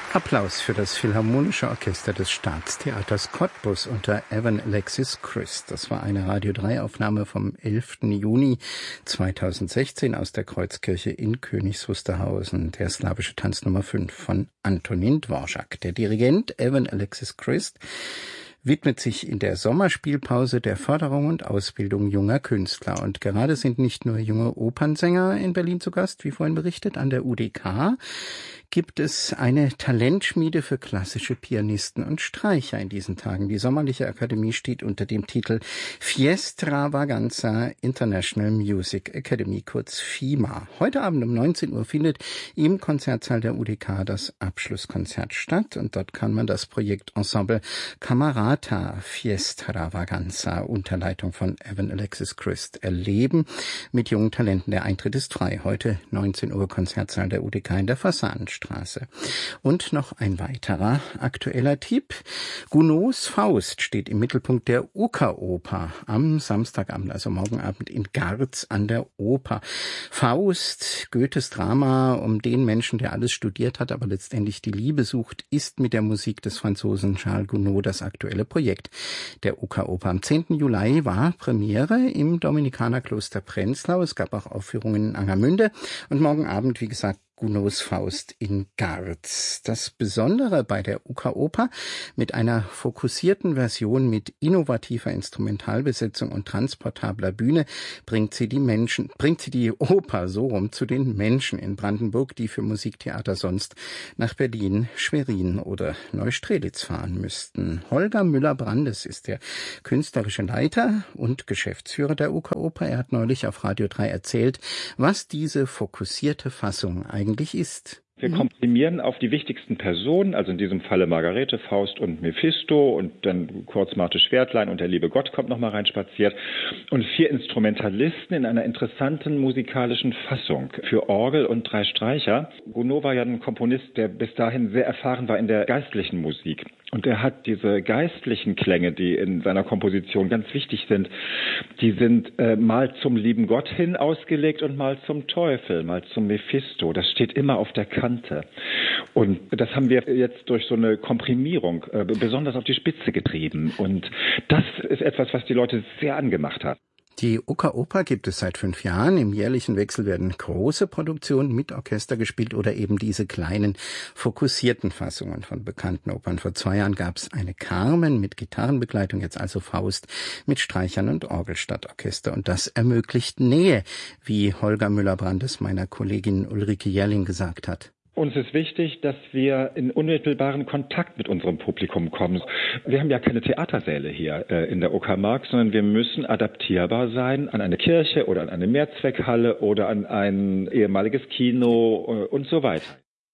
Applaus für das Philharmonische Orchester des Staatstheaters Cottbus unter Evan Alexis Christ. Das war eine Radio 3 Aufnahme vom 11. Juni 2016 aus der Kreuzkirche in Königs Wusterhausen. Der slawische Tanz Nummer 5 von Antonin Dvorak. Der Dirigent Evan Alexis Christ widmet sich in der Sommerspielpause der Förderung und Ausbildung junger Künstler. Und gerade sind nicht nur junge Opernsänger in Berlin zu Gast, wie vorhin berichtet, an der UDK gibt es eine Talentschmiede für klassische Pianisten und Streicher in diesen Tagen. Die Sommerliche Akademie steht unter dem Titel Fiestra International Music Academy, kurz FIMA. Heute Abend um 19 Uhr findet im Konzertsaal der UDK das Abschlusskonzert statt und dort kann man das Projekt Ensemble Camerata Fiestra unter Leitung von Evan Alexis Christ erleben. Mit jungen Talenten. Der Eintritt ist frei. Heute 19 Uhr Konzertsaal der UDK in der Fasanenstraße. Und noch ein weiterer aktueller Tipp. Gounods Faust steht im Mittelpunkt der Uka-Oper am Samstagabend, also morgen Abend in Garz an der Oper. Faust, Goethes Drama um den Menschen, der alles studiert hat, aber letztendlich die Liebe sucht, ist mit der Musik des Franzosen Charles Gounod das aktuelle Projekt der Uka-Oper. Am 10. Juli war Premiere im Dominikanerkloster Prenzlau. Es gab auch Aufführungen in Angermünde und morgen Abend, wie gesagt, Gounods Faust in Garz. Das Besondere bei der Uka-Oper: mit einer fokussierten Version mit innovativer Instrumentalbesetzung und transportabler Bühne bringt sie die Oper so rum zu den Menschen in Brandenburg, die für Musiktheater sonst nach Berlin, Schwerin oder Neustrelitz fahren müssten. Holger Müller-Brandes ist der künstlerische Leiter und Geschäftsführer der Uka-Oper. Er hat neulich auf Radio 3 erzählt, was diese fokussierte Fassung eigentlich ist. Wir komprimieren auf die wichtigsten Personen, also in diesem Falle Margarete, Faust und Mephisto und dann kurz Marthe Schwertlein und der liebe Gott kommt noch mal reinspaziert und 4 Instrumentalisten in einer interessanten musikalischen Fassung für Orgel und 3 Streicher. Gounod war ja ein Komponist, der bis dahin sehr erfahren war in der geistlichen Musik. Und er hat diese geistlichen Klänge, die in seiner Komposition ganz wichtig sind, die sind mal zum lieben Gott hin ausgelegt und mal zum Teufel, mal zum Mephisto. Das steht immer auf der Kante. Und das haben wir jetzt durch so eine Komprimierung besonders auf die Spitze getrieben. Und das ist etwas, was die Leute sehr angemacht hat. Die Uka-Oper gibt es seit 5 Jahren. Im jährlichen Wechsel werden große Produktionen mit Orchester gespielt oder eben diese kleinen, fokussierten Fassungen von bekannten Opern. Vor 2 Jahren gab es eine Carmen mit Gitarrenbegleitung, jetzt also Faust mit Streichern und Orgelstadtorchester. Und das ermöglicht Nähe, wie Holger Müller-Brandes meiner Kollegin Ulrike Jährling gesagt hat. Uns ist wichtig, dass wir in unmittelbaren Kontakt mit unserem Publikum kommen. Wir haben ja keine Theatersäle hier in der Uckermark, sondern wir müssen adaptierbar sein an eine Kirche oder an eine Mehrzweckhalle oder an ein ehemaliges Kino und so weiter.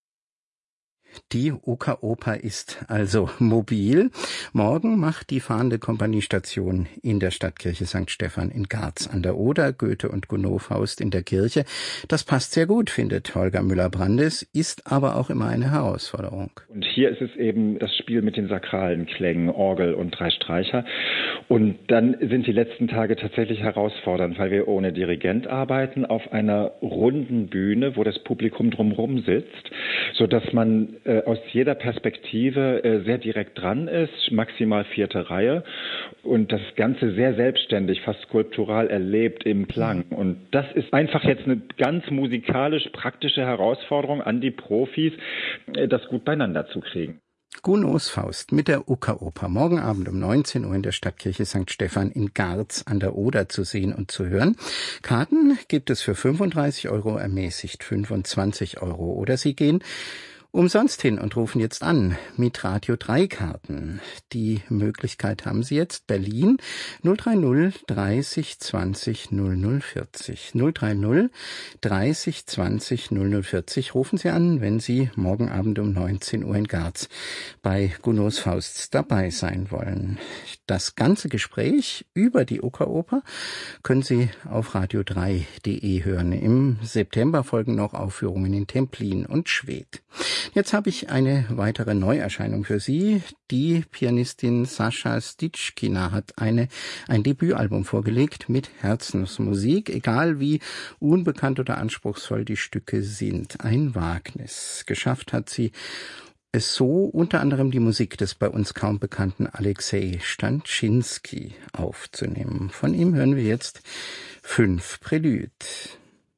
Die Uka-Oper ist also mobil. Morgen macht die fahrende Kompanie Station in der Stadtkirche St. Stephan in Garz an der Oder. Goethe und Gounod Faust in der Kirche. Das passt sehr gut, findet Holger Müller-Brandes, ist aber auch immer eine Herausforderung. Und hier ist es eben das Spiel mit den sakralen Klängen, Orgel und 3 Streicher. Und dann sind die letzten Tage tatsächlich herausfordernd, weil wir ohne Dirigent arbeiten, auf einer runden Bühne, wo das Publikum drumherum sitzt, sodass man aus jeder Perspektive sehr direkt dran ist, maximal 4. Reihe und das Ganze sehr selbstständig, fast skulptural erlebt im Klang. Und das ist einfach jetzt eine ganz musikalisch praktische Herausforderung an die Profis, das gut beieinander zu kriegen. Gounods Faust mit der Uka-Oper morgen Abend um 19 Uhr in der Stadtkirche St. Stephan in Garz an der Oder zu sehen und zu hören. Karten gibt es für 35 €, ermäßigt 25 € oder Sie gehen umsonst hin und rufen jetzt an mit Radio 3 Karten. Die Möglichkeit haben Sie jetzt. Berlin 030 30 20 0040. 030 30 20 0040. Rufen Sie an, wenn Sie morgen Abend um 19 Uhr in Garz bei Gounods Faust dabei sein wollen. Das ganze Gespräch über die Uka-Oper können Sie auf radio3.de hören. Im September folgen noch Aufführungen in Templin und Schwedt. Jetzt habe ich eine weitere Neuerscheinung für Sie. Die Pianistin Sascha Stitschkina hat ein Debütalbum vorgelegt mit Herzensmusik, egal wie unbekannt oder anspruchsvoll die Stücke sind. Ein Wagnis. Geschafft hat sie es so unter anderem die Musik des bei uns kaum bekannten Alexei Stanchinsky aufzunehmen. Von ihm hören wir jetzt 5 Prälude.